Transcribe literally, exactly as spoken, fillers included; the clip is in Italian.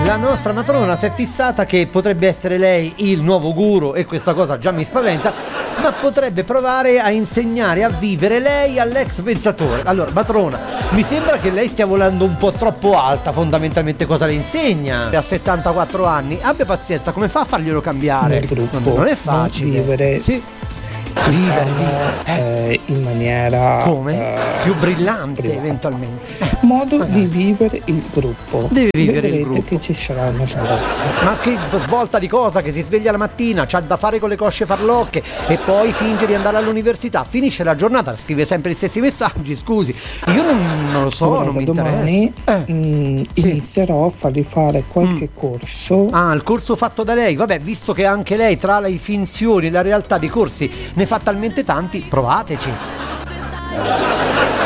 La nostra matrona si è fissata che potrebbe essere lei il nuovo guru e questa cosa già mi spaventa, ma potrebbe provare a insegnare a vivere lei all'ex pensatore. Allora, matrona, mi sembra che lei stia volando un po' troppo alta, fondamentalmente cosa le insegna? Ha settantaquattro anni, abbia pazienza, come fa a farglielo cambiare? Nel gruppo, non, non è facile. Non vivere. Sì. Vivere, vivere. Eh. Eh, in maniera come? Eh, più brillante privata. eventualmente. Eh. Modo Magari. di vivere il gruppo. Devi vivere Vedrete il gruppo. che ci sarà una svolta. Ma che svolta di cosa? Che si sveglia la mattina, c'ha da fare con le cosce farlocche e poi finge di andare all'università, finisce la giornata, scrive sempre gli stessi messaggi, scusi. Io non, non lo so, Ora, non da mi domani interessa. Eh. mh, Sì. inizierò a fargli fare qualche Mm. corso. Ah, il corso fatto da lei. Vabbè, visto che anche lei tra le finzioni e la realtà di corsi ne fa talmente tanti, provateci.